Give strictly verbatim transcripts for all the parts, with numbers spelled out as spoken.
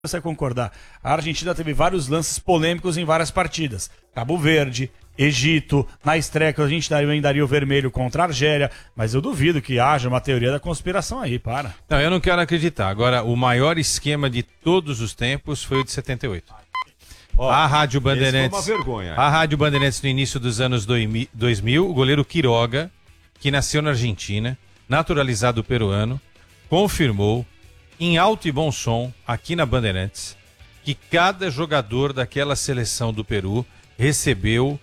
você vai concordar. A Argentina teve vários lances polêmicos em várias partidas. Cabo Verde, Egito, na estreia que a gente também daria o vermelho contra a Argélia, mas eu duvido que haja uma teoria da conspiração aí, para. Não, eu não quero acreditar. Agora, o maior esquema de todos os tempos foi o de setenta e oito. Oh, a Rádio Bandeirantes, foi uma vergonha. A Rádio Bandeirantes no início dos anos dois mil, o goleiro Quiroga, que nasceu na Argentina, naturalizado peruano, confirmou em alto e bom som, aqui na Bandeirantes, que cada jogador daquela seleção do Peru recebeu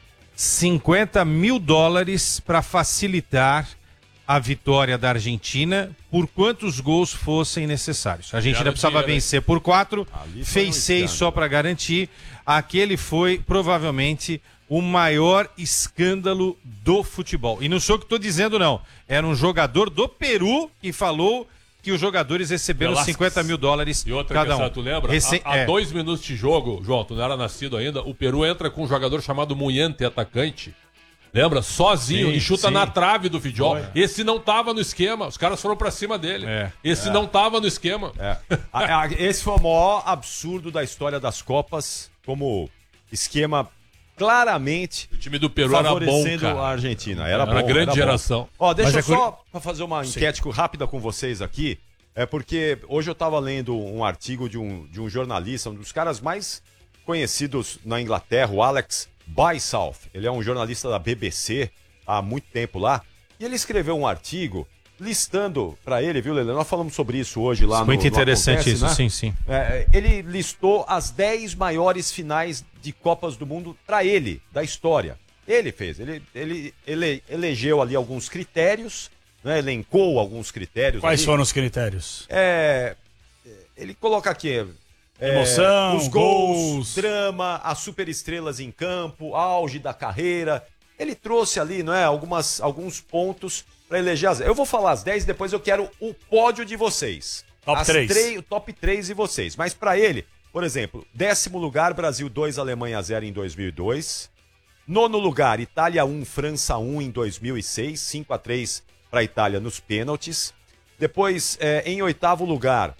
cinquenta mil dólares para facilitar a vitória da Argentina por quantos gols fossem necessários. A Argentina Garantia, precisava né? vencer por quatro, Ali foi fez um seis escândalo. só para garantir. Aquele foi provavelmente o maior escândalo do futebol. E não sou o que estou dizendo, não. Era um jogador do Peru que falou que os jogadores receberam Velasquez. cinquenta mil dólares E outra cada questão, um. tu lembra? Recém- Há, há é. dois minutos de jogo, João, tu não era nascido ainda, o Peru entra com um jogador chamado Munhante, atacante. Lembra? Sozinho Sim, e chuta sim. na trave do Fidjol. Foi. Esse não tava no esquema, os caras foram pra cima dele. É. Esse não tava no esquema. É. A- a- Esse foi o maior absurdo da história das Copas, como esquema claramente O time do Peru era bom, favorecendo cara. a Argentina. Era, Era bom, a grande era bom. geração. Ó, deixa Mas eu é só pra fazer uma enquete rápida com vocês aqui. É porque hoje eu tava lendo um artigo de um, de um jornalista, um dos caras mais conhecidos na Inglaterra, o Alex Bysouth. Ele é um jornalista da B B C há muito tempo lá. E ele escreveu um artigo listando pra ele, viu, Lele? Nós falamos sobre isso hoje lá no Muito no interessante Acontece, isso, né? sim, sim. É, ele listou as dez maiores finais de Copas do Mundo pra ele, da história. Ele fez, ele, ele, ele elegeu ali alguns critérios, né, elencou alguns critérios. Quais ali. foram os critérios? É, ele coloca aqui é, Emoção, os gols, gols. drama, as superestrelas em campo, auge da carreira. Ele trouxe ali, não é, algumas, alguns pontos para eleger as. Eu vou falar as dez, depois eu quero o pódio de vocês. Top As três. três, o top três de vocês. Mas para ele, por exemplo, décimo lugar, Brasil dois, Alemanha zero em dois mil e dois. Nono lugar, Itália um, França um em dois mil e seis, cinco a três para a Itália nos pênaltis. Depois, é, em oitavo lugar,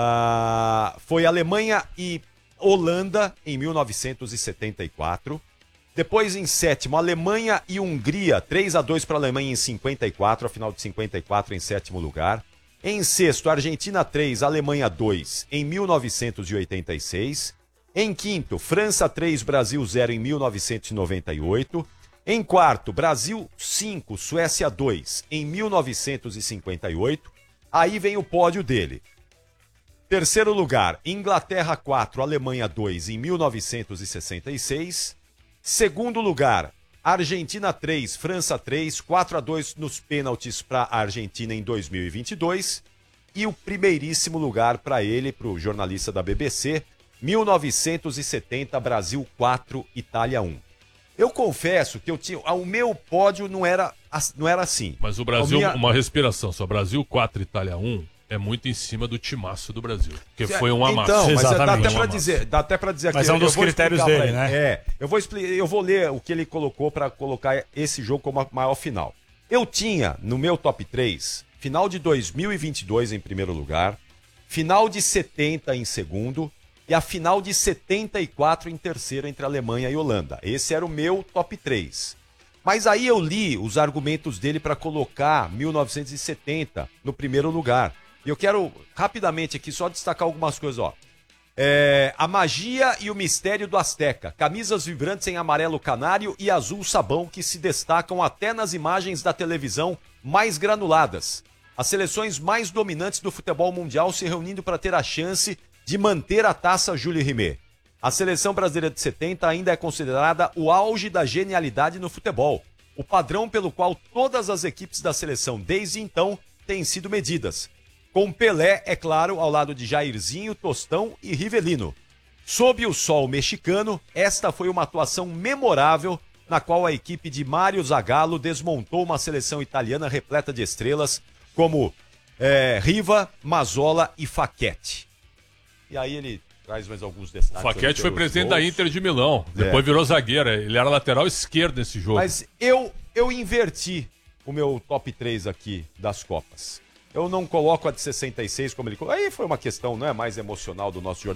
ah, foi Alemanha e Holanda em mil novecentos e setenta e quatro. Depois, em sétimo, Alemanha e Hungria, três a dois para a Alemanha em cinquenta e quatro, a final de cinquenta e quatro em sétimo lugar. Em sexto, Argentina três, Alemanha dois em mil novecentos e oitenta e seis. Em quinto, França três, Brasil zero em mil novecentos e noventa e oito. Em quarto, Brasil cinco, Suécia dois em mil novecentos e cinquenta e oito. Aí vem o pódio dele. Terceiro lugar, Inglaterra quatro, Alemanha dois em mil novecentos e sessenta e seis. Segundo lugar, Argentina três, França três, quatro a dois nos pênaltis para a Argentina em dois mil e vinte e dois. E o primeiríssimo lugar para ele, para o jornalista da B B C, mil novecentos e setenta, Brasil quatro, Itália um. Eu confesso que eu tinha, o meu pódio não era, não era assim. Mas o Brasil, A minha- uma respiração só. Brasil quatro, Itália um é muito em cima do timaço do Brasil. Porque foi um amasso. Então, mas dá Exatamente. até pra dizer, dá até para dizer Mas aqui, é um dos eu vou critérios explicar dele, pra ele. né? É, eu vou expli- eu vou ler o que ele colocou para colocar esse jogo como a maior final. Eu tinha no meu top três, final de dois mil e vinte e dois em primeiro lugar, final de setenta em segundo e a final de setenta e quatro em terceiro entre Alemanha e Holanda. Esse era o meu top três. Mas aí eu li os argumentos dele para colocar mil novecentos e setenta no primeiro lugar. E eu quero rapidamente aqui só destacar algumas coisas, ó. É, a magia e o mistério do Azteca. Camisas vibrantes em amarelo canário e azul sabão que se destacam até nas imagens da televisão mais granuladas. As seleções mais dominantes do futebol mundial se reunindo para ter a chance de manter a taça Jules Rimet. A seleção brasileira de setenta ainda é considerada o auge da genialidade no futebol, o padrão pelo qual todas as equipes da seleção desde então têm sido medidas. Com Pelé, é claro, ao lado de Jairzinho, Tostão e Rivelino. Sob o sol mexicano, esta foi uma atuação memorável na qual a equipe de Mário Zagallo desmontou uma seleção italiana repleta de estrelas como é, Riva, Mazzola e Facchetti. E aí ele traz mais alguns destaques. O Facchetti foi pelos presidente gols. da Inter de Milão. Depois É. virou zagueiro. Ele era lateral esquerdo nesse jogo. Mas eu, eu inverti o meu top três aqui das Copas. eu não coloco a de sessenta e seis como ele colocou. Aí foi uma questão, não é mais emocional do nosso